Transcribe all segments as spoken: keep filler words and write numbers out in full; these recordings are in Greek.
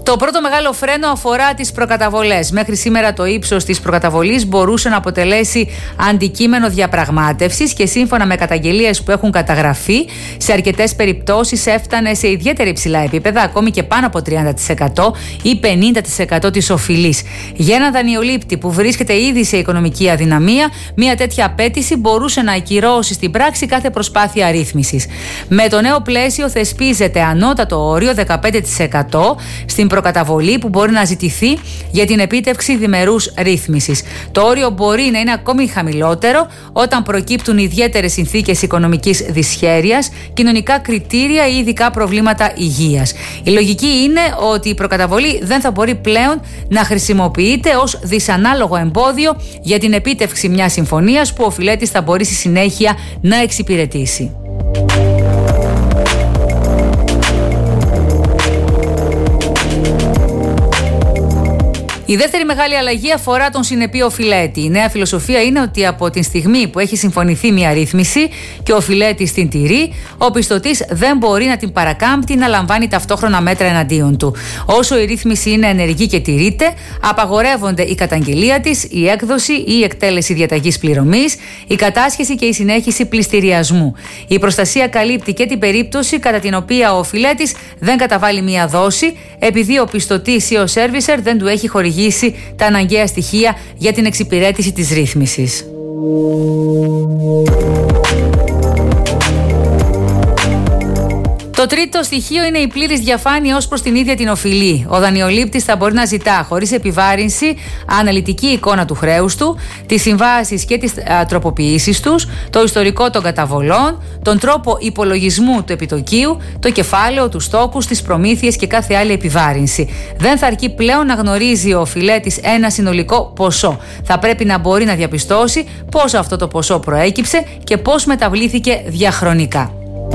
Το πρώτο μεγάλο φρένο αφορά τις προκαταβολές. Μέχρι σήμερα το ύψος της προκαταβολής μπορούσε να αποτελέσει αντικείμενο διαπραγμάτευσης και σύμφωνα με καταγγελίες που έχουν καταγραφεί, σε αρκετές περιπτώσεις έφτανε σε ιδιαίτερα υψηλά επίπεδα, ακόμη και πάνω από τριάντα τοις εκατό ή πενήντα τοις εκατό της οφειλής. Για έναν δανειολήπτη που βρίσκεται ήδη σε οικονομική αδυναμία, μια τέτοια απέτηση μπορούσε να ακυρώσει στην πράξη κάθε προσπάθεια ρύθμισης. Με το νέο πλαίσιο θεσπίζεται ανώτατο όριο δεκαπέντε τοις εκατό στην προκαταβολή που μπορεί να ζητηθεί για την επίτευξη διμερούς ρύθμισης. Το όριο μπορεί να είναι ακόμη χαμηλότερο όταν προκύπτουν ιδιαίτερες συνθήκες οικονομικής δυσχέρειας, κοινωνικά κριτήρια ή ειδικά προβλήματα υγείας. Η λογική είναι ότι η προκαταβολή δεν θα μπορεί πλέον να χρησιμοποιείται ως δυσανάλογο εμπόδιο για την επίτευξη μιας συμφωνίας που ο οφειλέτης θα μπορεί στη συνέχεια να εξυπηρετήσει. Η δεύτερη μεγάλη αλλαγή αφορά τον συνεπή οφειλέτη. Η νέα φιλοσοφία είναι ότι από τη στιγμή που έχει συμφωνηθεί μια ρύθμιση και ο οφειλέτης την τηρεί, ο πιστωτής δεν μπορεί να την παρακάμπτει να λαμβάνει ταυτόχρονα μέτρα εναντίον του. Όσο η ρύθμιση είναι ενεργή και τηρείται, απαγορεύονται η καταγγελία της, η έκδοση ή η εκτέλεση διαταγής πληρωμής, η κατάσχεση και η συνέχιση πληστηριασμού. Η προστασία καλύπτει και την περίπτωση κατά την οποία ο οφειλέτης δεν καταβάλει μια δόση, επειδή ο πιστωτής ή ο σέρβισερ δεν του έχει χορηγήσει τα αναγκαία στοιχεία για την εξυπηρέτηση της ρύθμισης. Το τρίτο στοιχείο είναι η πλήρης διαφάνεια ως προς την ίδια την οφειλή. Ο δανειολήπτης θα μπορεί να ζητά χωρίς επιβάρυνση αναλυτική εικόνα του χρέους του, τις συμβάσεις και τις α, τροποποιήσεις τους, το ιστορικό των καταβολών, τον τρόπο υπολογισμού του επιτοκίου, το κεφάλαιο, τους στόκους, τις προμήθειες και κάθε άλλη επιβάρυνση. Δεν θα αρκεί πλέον να γνωρίζει ο οφειλέτης ένα συνολικό ποσό. Θα πρέπει να μπορεί να διαπιστώσει πώς αυτό το ποσό προέκυψε και πώς μεταβλήθηκε διαχρονικά.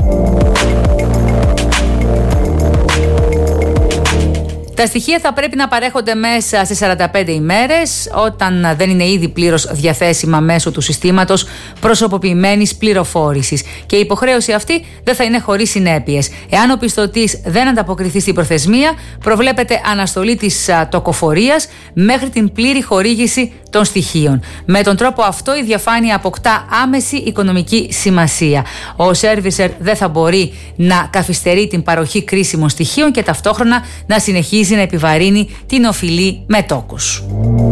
Τα στοιχεία θα πρέπει να παρέχονται μέσα σε σαράντα πέντε ημέρες, όταν δεν είναι ήδη πλήρως διαθέσιμα μέσω του συστήματος προσωποποιημένης πληροφόρησης. Και η υποχρέωση αυτή δεν θα είναι χωρίς συνέπειες. Εάν ο πιστωτής δεν ανταποκριθεί στην προθεσμία, προβλέπεται αναστολή της τοκοφορίας μέχρι την πλήρη χορήγηση των στοιχείων. Με τον τρόπο αυτό η διαφάνεια αποκτά άμεση οικονομική σημασία. Ο σέρβισερ δεν θα μπορεί να καθυστερεί την παροχή κρίσιμων στοιχείων και ταυτόχρονα να συνεχίζει να επιβαρύνει την οφειλή με τόκους.